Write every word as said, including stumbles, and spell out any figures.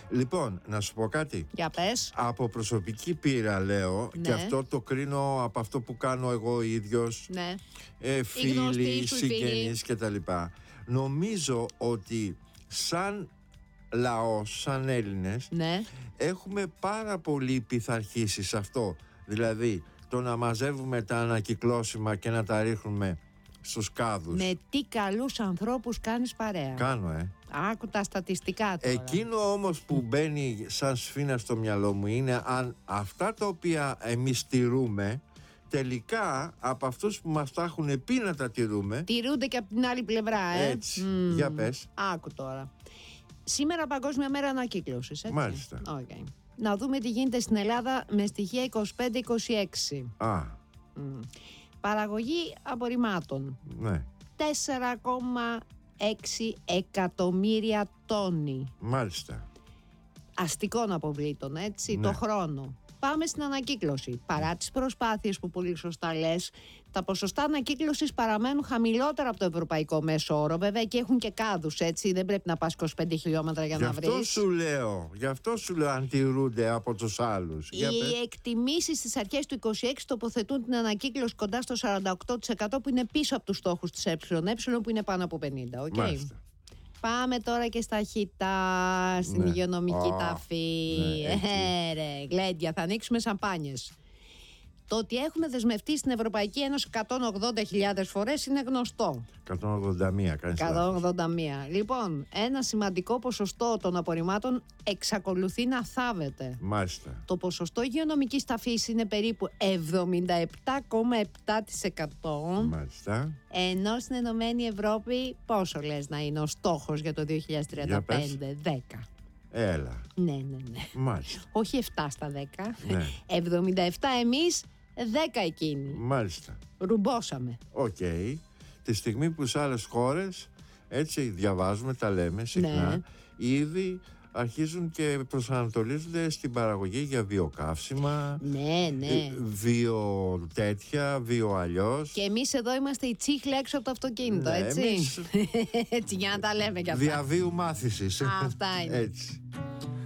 Λοιπόν, να σου πω κάτι. Για πες. Από προσωπική πείρα λέω, Ναι. και αυτό το κρίνω από αυτό που κάνω εγώ ίδιος, Ναι. ε, φίλοι, γνωστοί σου οι συγγενείς κτλ. Νομίζω ότι σαν λαός, σαν Έλληνες, Ναι. έχουμε πάρα πολύ πειθαρχήσει σε αυτό. Δηλαδή το να μαζεύουμε τα ανακυκλώσιμα και να τα ρίχνουμε στους κάδους. Με τι καλούς ανθρώπους κάνεις παρέα. Κάνω, ε. Άκου τα στατιστικά τώρα. Εκείνο όμως που μπαίνει σαν σφήνα στο μυαλό μου είναι αν αυτά τα οποία εμείς τηρούμε, τελικά από αυτούς που μας τα έχουν πει να τα τηρούμε. Τηρούνται και από την άλλη πλευρά, ε. Έτσι. Μμμ. Για πες. Άκου τώρα. Σήμερα Παγκόσμια Μέρα Ανακύκλωσης, έτσι. Μάλιστα. Okay. Να δούμε τι γίνεται στην Ελλάδα με στοιχεία είκοσι πέντε είκοσι έξι. Α, Mm. Παραγωγή απορριμμάτων. ναι. τέσσερα κόμμα έξι εκατομμύρια τόνοι Μάλιστα. αστικών αποβλήτων, έτσι, Ναι. το χρόνο. Πάμε στην ανακύκλωση. Παρά τις προσπάθειες που πολύ σωστά λες, τα ποσοστά ανακύκλωσης παραμένουν χαμηλότερα από το ευρωπαϊκό μέσο όρο. Βέβαια και έχουν και κάδους, έτσι. Δεν πρέπει να πας είκοσι πέντε χιλιόμετρα για Γι' να αυτό βρεις. σου λέω, γι' αυτό σου λέω αν τηρούνται από τους άλλους. Για πες. Οι εκτιμήσεις στις αρχές του είκοσι έξι τοποθετούν την ανακύκλωση κοντά στο σαράντα οκτώ τοις εκατό, που είναι πίσω από τους στόχους της ΕΕ, που είναι πάνω από πενήντα. Okay? Μάλιστα. Πάμε τώρα και στα χιτά, στην Ναι. υγειονομική Α, ταφή. ναι, έτσι. Ε, ρε, γλέντια, θα ανοίξουμε σαμπάνιες. Το ότι έχουμε δεσμευτεί στην Ευρωπαϊκή Ένωση εκατόν ογδόντα χιλιάδες φορές είναι γνωστό. εκατόν ογδόντα μία κάνεις λάθος. εκατόν ογδόντα μία. Λοιπόν, ένα σημαντικό ποσοστό των απορριμμάτων εξακολουθεί να θάβεται. Μάλιστα. Το ποσοστό υγειονομικής ταφής είναι περίπου εβδομήντα επτά κόμμα επτά τοις εκατό. Μάλιστα. Ενώ στην Ενωμένη Ευρώπη πόσο λες να είναι ο στόχος για το δύο χιλιάδες τριάντα πέντε? Για πες. δέκα. Έλα. Ναι, ναι, ναι. Μάλιστα. Όχι επτά στα δέκα. Ναι. εβδομήντα επτά εμείς, δέκα εκείνοι. Μάλιστα. Ρουμπόσαμε. Οκ. Τη στιγμή που σε άλλες χώρες, έτσι διαβάζουμε, τα λέμε συχνά, Ναι. ήδη αρχίζουν και προσανατολίζονται στην παραγωγή για βιοκαύσιμα, Ναι, ναι. ε, βιο τέτοια, βιο αλλιώς. Και εμείς εδώ είμαστε η τσίχλα έξω από το αυτοκίνητο, Ναι, έτσι. εμείς- Έτσι, για να τα λέμε κι αυτά. Διαβίου μάθησης. Αυτά είναι. Έτσι.